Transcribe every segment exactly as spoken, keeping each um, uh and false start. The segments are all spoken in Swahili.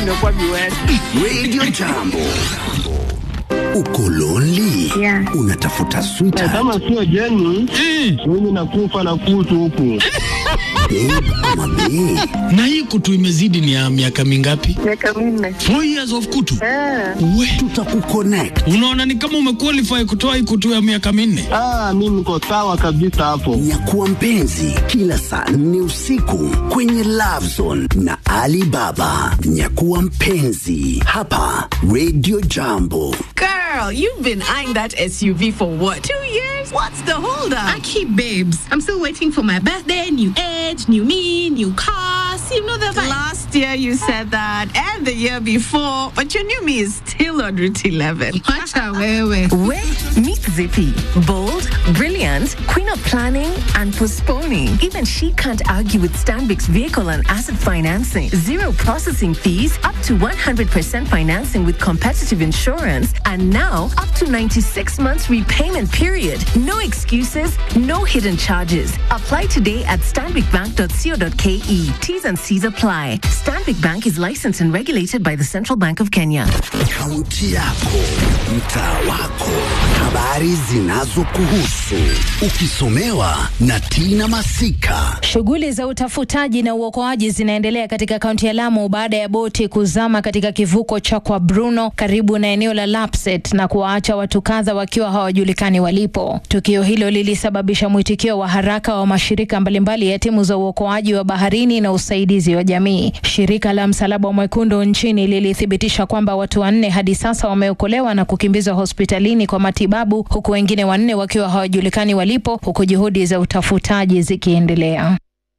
nimekuwa miwani. Radio Jambo. Uko lonely? Yeah. Unatafuta sweetheart? Kama sio Jenny, mimi nakufa na kutu huku. Babe ama bae? Na hii kutu imezidi ni ya miaka mingapi? Miaka minne. Four years of kutu? Ah. We, tutakuconnect. unaona ni kama umequalify kutoa hii kutu ya miaka minne. Ah, mimi niko sawa kabisa hapo. Nyakuwa mpenzi kila saa nne usiku kwenye Love Zone na Alibaba. Nyakuwa mpenzi hapa Radio Jambo. Girl, you've been eyeing that S U V for what? Two years? What's the hold up? I keep babes. I'm still waiting for my birthday, new age, new me, new cars. You know the vibe. Last year you said that, and the year before, but your new me is still on Route eleven. Wacha wewe. Where? Meet Zippy. Bold, brilliant, queen of planning and postponing. Even she can't argue with Stanbic's vehicle and asset financing. Zero processing fees, up to one hundred percent financing with competitive insurance, and now up to ninety-six months repayment period. No excuses, no hidden charges. Apply today at stanbic bank dot co dot ke. T's and C's apply. Stanbic Bank is licensed and regulated by the Central Bank of Kenya. Kaunti yako, mtaa wako, habari zinazokuhusu, ukisomewa na Tina Masika. Shughuli za utafutaji na uokoaji zinaendelea katika kaunti ya Lamu baada ya boti kuzama katika kivuko cha Kwa Bruno karibu na eneo la Lapset na kuwaacha watu kadha wakiwa hawajulikani walipo. Tukio hilo lilisababisha mwitikio wa haraka wa mashirika mbalimbali ya timu za uokoaji wa baharini na usaidizi wa jamii. Shirika la Msalaba Mwekundu nchini lilithibitisha kwamba watu wanne hadi sasa wameokolewa na kukimbizwa hospitalini kwa matibabu, huku wengine wanne wakiwa hawajulikani walipo, huku juhudi za utafutaji zikiendelea.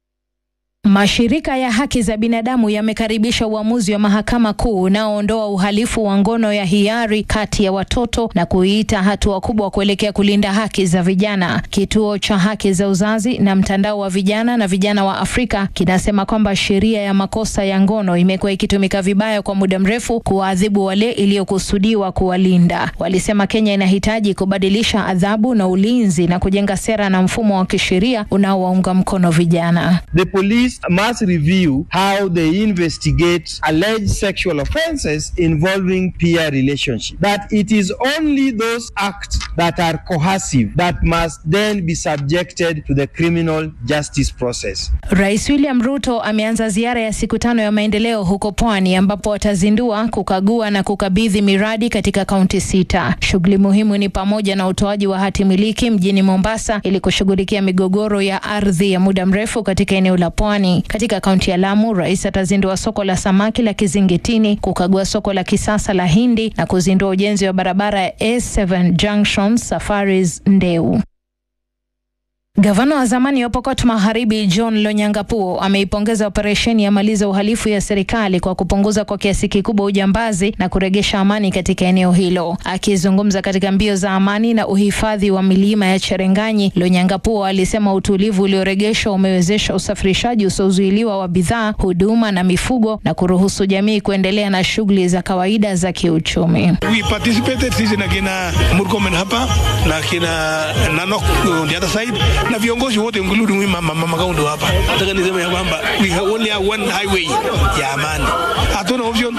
Mashirika ya haki za binadamu yamekaribisha uamuzi wa mahakama kuu unaoondoa uhalifu wa ngono ya hiari kati ya watoto na kuita hatua kubwa kuelekea kulinda haki za vijana. Kituo cha haki za uzazi na mtandao wa vijana na vijana wa Afrika kinasema kwamba sheria ya makosa ya ngono imekuwa ikitumika vibaya kwa muda mrefu kuadhibu wale iliyokusudiwa kuwalinda. Walisema Kenya inahitaji kubadilisha adhabu na ulinzi na kujenga sera na mfumo wa kisheria unaowaunga mkono vijana. The police must review how they investigate alleged sexual offenses involving peer relationship. That it is only those acts that are coercive that must then be subjected to the criminal justice process. Rais William Ruto ameanza ziara ya siku tano ya maendeleo huko Pwani ambapo atazindua, kukagua na kukabidhi miradi katika kaunti sita. Shughuli muhimu ni pamoja na utoaji wa hati miliki mjini Mombasa ili kushughulikia migogoro ya ardhi ya muda mrefu katika eneo la Pwani. Katika kaunti ya Lamu, rais atazindua soko la samaki la Kizingitini, kukagua soko la kisasa la Hindi na kuzindua ujenzi wa barabara ya A seven Junction Safaris Ndeu. Gavana wa zamani wa Pokot Magharibi John Lonyangapuo ameipongeza operesheni ya maliza uhalifu ya serikali kwa kupunguza kwa kiasi kikubwa ujambazi na kuregesha amani katika eneo hilo. Akizungumza katika mbio za amani na uhifadhi wa milima ya Cherenganyi, Lonyangapuo alisema utulivu ulioregeshwa umewezesha usafirishaji usiozuiliwa wa bidhaa, huduma na mifugo na kuruhusu jamii kuendelea na shughuli za kawaida za kiuchumi. We participated sisi na kina Murkomen hapa na kina Nanok on the other side. Na viongozi wote including mama mama kaundo hapa. Nataka niseme ya kwamba we only have one highway ya amani. Hatuna option.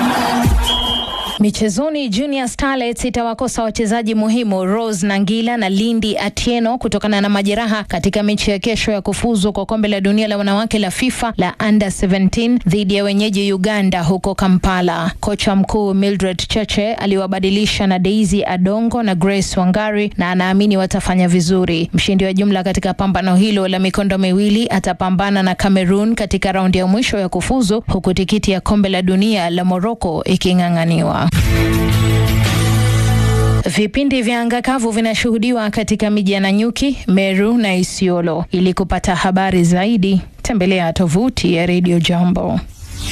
Michezoni, Junior Starlets itawakosa wachezaji muhimu Rose Nangila na Lindy Atieno kutokana na majeraha katika mechi ya kesho ya kufuzu kwa kombe la dunia la wanawake la FIFA la under seventeen dhidi ya wenyeji Uganda huko Kampala. Kocha mkuu Mildred Cheche aliwabadilisha na Daisy Adongo na Grace Wangari na anaamini watafanya vizuri. Mshindi wa jumla katika pambano hilo la mikondo miwili atapambana na Cameroon katika raundi ya mwisho ya kufuzu, huku tikiti ya kombe la dunia la Morocco iking'ang'aniwa. Vipindi vya angakavu vinashuhudiwa katika miji ya Nanyuki, Meru na Isiolo. Ili kupata habari zaidi, tembelea tovuti ya Radio Jambo.